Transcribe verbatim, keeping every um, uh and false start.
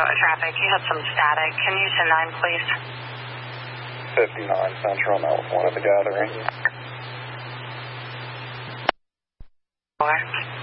traffic. You had some static. Can you send nine, please? fifty-nine Central, that was one of the gatherings. Four.